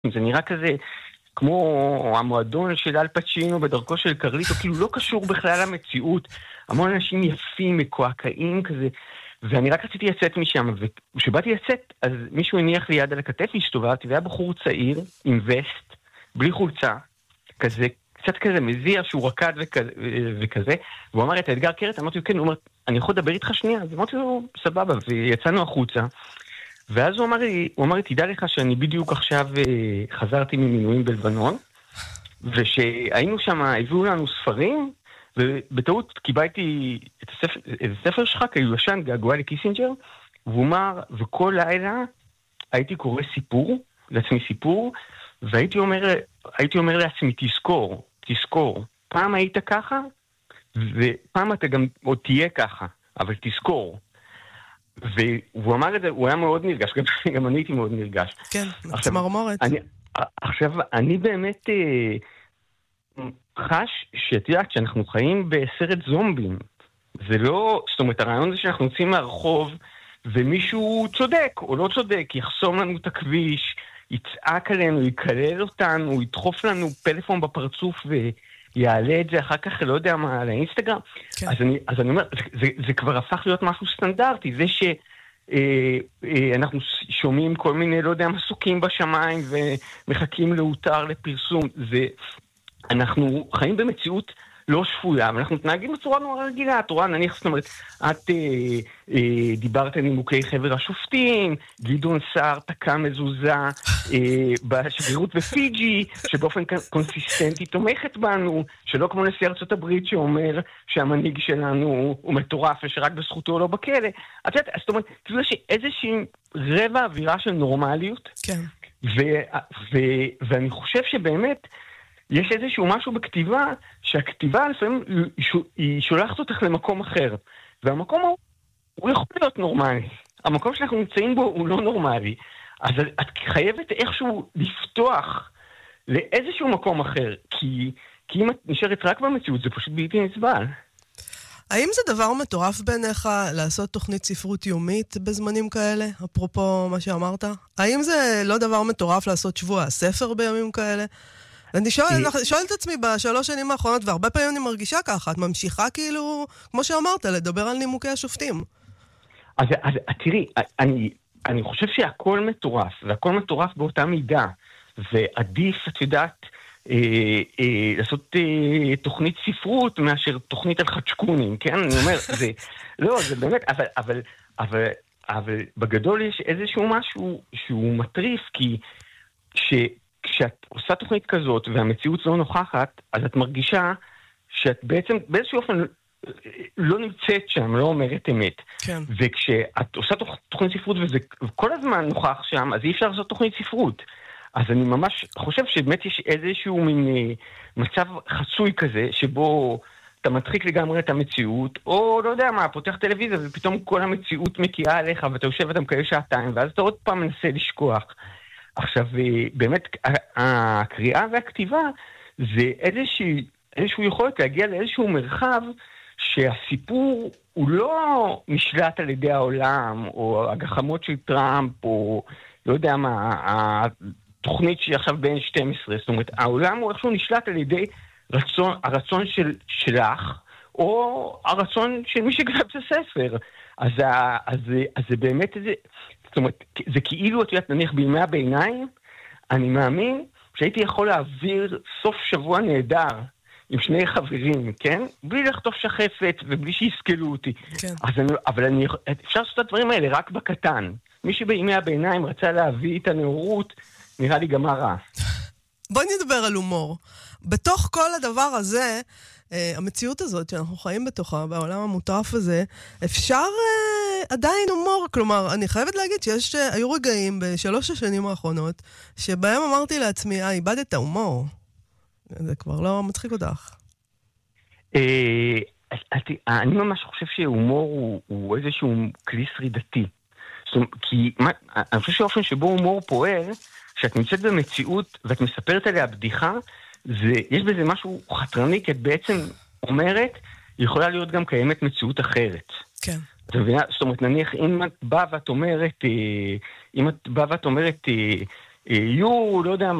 זה נראה כזה כמו המועדון של אל פצ'ינו בדרכו של קרליטו, כאילו לא קשור בכלל למציאות, המון אנשים יפים, מקועקעים כזה, ואני רק רציתי לצאת משם, וכשבאתי לצאת, אז מישהו הניח לי יד על הכתף, הסתובבתי, והיה בחור צעיר עם וסט, בלי חולצה, כזה, קצת כזה מזיע שהוא רקד וכזה, והוא אמר את האתגר קרת, אמרתי לו, כן, הוא אומר, אני יכול לדבר איתך שנייה? אז אמרתי לו, סבבה, ויצאנו החוצה, ואז הוא אמר לי, תדע לך שאני בדיוק עכשיו חזרתי ממילואים בלבנון, ושהיינו שם, הביאו לנו ספרים, ובטעות קיבלתי את הספר שלך, כי הוא ישן, געגוע לקיסינג'ר, והוא אמר, וכל לילה הייתי קורא לעצמי סיפור, והייתי אומר לעצמי, תזכור, פעם היית ככה, ופעם אתה גם עוד תהיה ככה, אבל תזכור. והוא אמר את זה, הוא היה מאוד נרגש, גם אני הייתי מאוד נרגש. כן, צמרמורת. עכשיו, אני באמת חש שאת יודעת שאנחנו חיים בסרט זומבים. זה לא, זאת אומרת, הרעיון זה שאנחנו יוצאים מהרחוב, ומישהו צודק או לא צודק, יחסום לנו את הכביש, יצעק עלינו, יקלל אותנו, ידחוף לנו פלאפון בפרצוף ויעלה את זה אחר כך, לא יודע מה, לאינסטגרם. כן. אז אני אומר, זה כבר הפך להיות משהו סטנדרטי, זה שאנחנו שומעים כל מיני, לא יודע, מסוקים בשמיים ומחכים להותר לפרסום, אנחנו חיים במציאות לא שפויה, אבל אנחנו מתנהגים בצורה נורא רגילה. התורה, נניח, זאת אומרת, את דיברת על נימוקי חבר השופטים, גדעון סער תקע מזוזה בשגרירות בפיג'י, שבאופן קונסיסטנטי תומכת בנו, שלא כמו נשיא ארצות הברית שאומר שהמנהיג שלנו הוא מטורף ושרק בזכותו לא בכלא. זאת אומרת, כאילו יש איזושהי רבע אווירה של נורמליות, כן. ואני חושב שבאמת יש איזשהו משהו בכתיבה, שהכתיבה לפעמים היא שולחת אותך למקום אחר. והמקום הוא יכול להיות נורמלי. המקום שאנחנו נמצאים בו הוא לא נורמלי. אז את חייבת איכשהו לפתוח לאיזשהו מקום אחר. כי אם את נשארת רק במציאות, זה פשוט בלתי נסבל. האם זה דבר מטורף בעיניך לעשות תוכנית ספרות יומית בזמנים כאלה? אפרופו מה שאמרת. האם זה לא דבר מטורף לעשות שבוע הספר בימים כאלה? אני שואל את עצמי בשלוש שנים האחרונות, והרבה פעמים אני מרגישה ככה, את ממשיכה כאילו, כמו שאמרת, לדבר על נימוקי השופטים. אז תראי, אני חושב שהכל מטורף, והכל מטורף באותה מידה, ועדיף, את יודעת, לעשות תוכנית ספרות מאשר תוכנית על חדשקונים, כן? אני אומר, זה באמת, אבל בגדול יש איזשהו משהו שהוא מטריף, כי כשאת עושה תוכנית כזאת והמציאות לא נוכחת, אז את מרגישה שאת בעצם באיזשהו אופן לא נמצאת שם, לא אומרת אמת. כן. וכשאת עושה תוכנית ספרות וזה כל הזמן נוכח שם, אז אי אפשר לעשות תוכנית ספרות. אז אני ממש חושב שבאמת יש איזשהו מין מצב חצוי כזה, שבו אתה מדחיק לגמרי את המציאות, או לא יודע מה, פותח טלוויזיה ופתאום כל המציאות מקיאה עליך, ואתה יושב ואתה מקיים שעתיים, ואז אתה עוד פעם מנסה לשכוח. עכשיו, באמת, הקריאה והכתיבה זה איזשהו יכולת להגיע לאיזשהו מרחב שהסיפור הוא לא נשלט על ידי העולם, או הגחמות של טראמפ, או לא יודע מה, התוכנית שהיא עכשיו בין 12. זאת אומרת, העולם הוא איכשהו נשלט על ידי הרצון שלך, או הרצון של מי שכתב את הספר. אז זה באמת איזה... זאת אומרת, זה כאילו, את יודעת, נניח בימי הביניים, אני מאמין שהייתי יכול להעביר סוף שבוע נהדר עם שני חברים, כן? בלי לכתוב שחפת ובלי שיסכלו אותי. כן. אבל אפשר לעשות את הדברים האלה רק בקטן. מי שבימי הביניים רצה להביא את הנאורות, נראה לי גם רע. בואי נדבר על הומור. בתוך כל הדבר הזה, המציאות הזאת שאנחנו חיים בתוכה, בעולם המוטרף הזה, אפשר עדיין הומור. כלומר, אני חייבת להגיד שהיו רגעים בשלוש השנים האחרונות, שבהם אמרתי לעצמי, איבדת הומור. זה כבר לא מצחיק אותך. אני ממש חושב שהומור הוא איזשהו כלי שרידתי. כי אני חושב שהאופן שבו הומור פועל, שאת נמצאת במציאות ואת מספרת עליה בדיחה, יש בזה משהו חתרני, כי את בעצם אומרת, יכולה להיות גם קיימת מציאות אחרת. כן. זאת אומרת, נניח, אם את באה ואת אומרת, יהיו, לא יודע